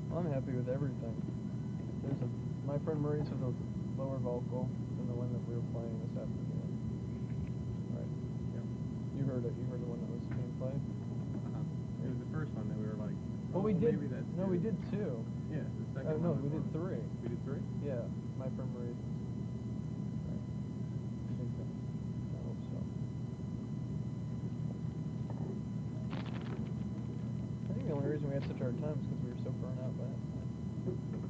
I'm happy with everything. My friend Maurice has a lower vocal than the one that we were playing this afternoon. Right. Yep. You heard it. You heard the one that was being played. It was the first one that we were like. Well, we did. No, we did two. Yeah, the second no, one. we did three. We did three? Yeah, my friend Maurice. Right. I hope so. I think the only reason we had such a hard time is because we were so burnt out by it.